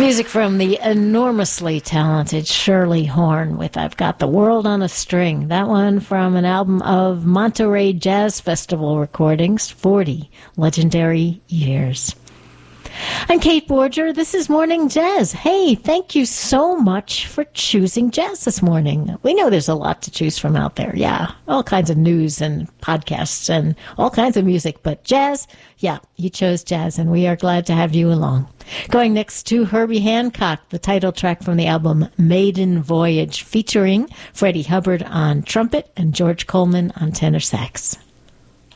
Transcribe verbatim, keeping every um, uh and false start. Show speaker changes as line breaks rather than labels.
Music from the enormously talented Shirley Horn with I've Got the World on a String. That one from an album of Monterey Jazz Festival recordings, forty Legendary Years. I'm Kate Borger. This is Morning Jazz. Hey, thank you so much for choosing jazz this morning. We know there's a lot to choose from out there. Yeah, all kinds of news and podcasts and all kinds of music. But jazz, yeah, you chose jazz, and we are glad to have you along. Going next to Herbie Hancock, the title track from the album Maiden Voyage, featuring Freddie Hubbard on trumpet and George Coleman on tenor sax.